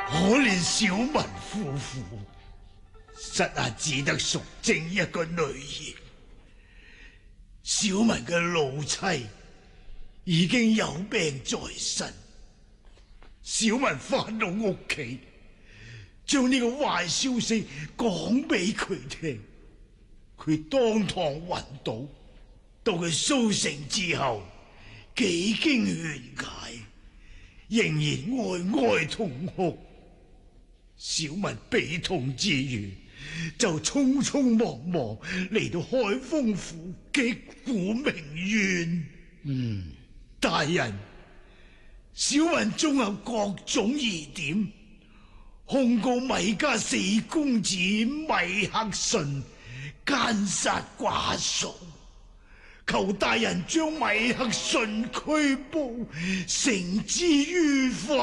可憐小文夫婦，實下只得淑貞一個女兒。小文嘅老妻已經有病在身，小文返到屋企，將呢個壞消息講俾佢聽，佢當堂暈倒。到佢蘇醒之後，幾經勸解，仍然哀哀痛哭。小文悲痛之餘，就匆匆忙忙嚟到開封府擊鼓鳴冤。大人，小文綜合各種疑點，控告米家四公子米克遜奸殺寡嫂，求大人將米克遜拘捕，繩之於法。